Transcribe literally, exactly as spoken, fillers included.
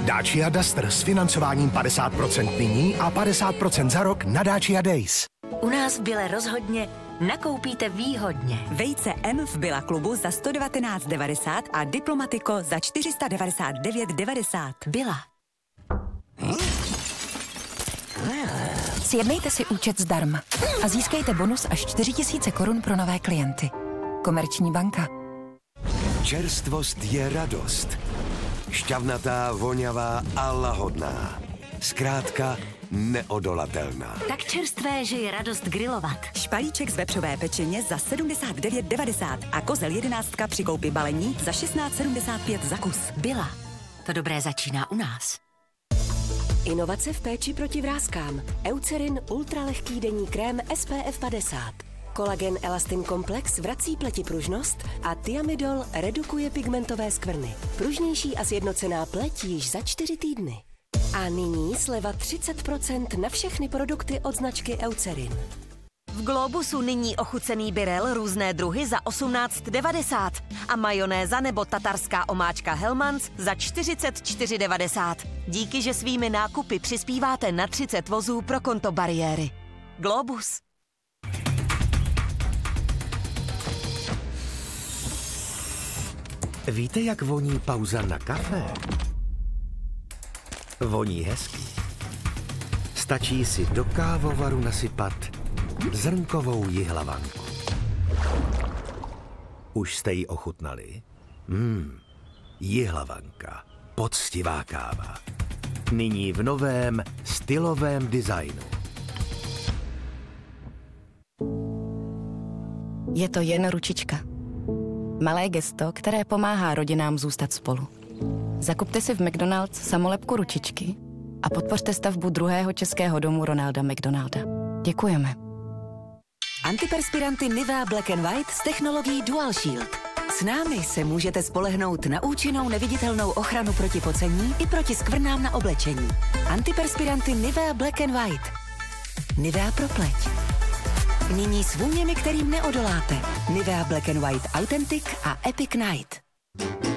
Dacia Duster s financováním padesát procent nyní a padesát procent za rok na Dacia Days. U nás v Bile rozhodně nakoupíte výhodně. Vejce M v Billa klubu za sto devatenáct devadesát a Diplomatiko za čtyři sta devadesát devět devadesát. Billa. Sjednejte si účet zdarma a získejte bonus až čtyři tisíce korun pro nové klienty. Komerční banka. Čerstvost je radost. Šťavnatá, voňavá a lahodná. Zkrátka neodolatelná. Tak čerstvé, že je radost grilovat. Špalíček z vepřové pečeně za sedmdesát devět devadesát a kozel jedenáctka při koupi balení za šestnáct sedmdesát pět za kus. Billa. To dobré začíná u nás. Inovace v péči proti vráskám. Eucerin ultralehký denní krém S P F padesát. Kolagen Elastin Komplex vrací pleti pružnost a Thiamidol redukuje pigmentové skvrny. Pružnější a sjednocená pleť již za čtyři týdny. A nyní sleva třicet procent na všechny produkty od značky Eucerin. V Globusu nyní ochucený birel různé druhy za osmnáct devadesát a majonéza nebo tatarská omáčka Hellmann's za čtyřicet čtyři devadesát. Díky, že svými nákupy přispíváte na třicet vozů pro konto bariéry. Globus. Víte, jak voní pauza na kafe? Voní hezky. Stačí si do kávovaru nasypat zrnkovou jihlavanku. Už jste ji ochutnali? Mmm, jihlavanka, poctivá káva. Nyní v novém stylovém designu. Je to jen ručička. Malé gesto, které pomáhá rodinám zůstat spolu. Zakupte si v McDonald's samolepku ručičky a podpořte stavbu druhého českého domu Ronalda McDonalda. Děkujeme. Antiperspiranty Nivea Black and White s technologií Dual Shield. S námi se můžete spolehnout na účinnou neviditelnou ochranu proti pocení i proti skvrnám na oblečení. Antiperspiranty Nivea Black and White. Nivea pro pleť. Nyní s vůněmi, kterým neodoláte. Nivea Black and White Authentic a Epic Night.